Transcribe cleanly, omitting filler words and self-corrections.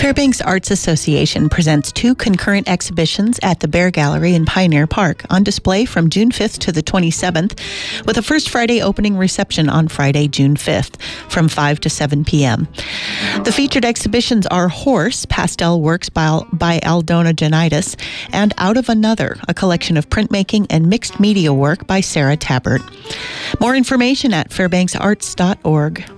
Fairbanks Arts Association presents 2 concurrent exhibitions at the Bear Gallery in Pioneer Park on display from June 5th to the 27th, with a first Friday opening reception on Friday, June 5th from 5 to 7 p.m. The featured exhibitions are Horse, pastel works by Aldona Janitis, and Out of Another, a collection of printmaking and mixed media work by Sarah Tabbert. More information at fairbanksarts.org.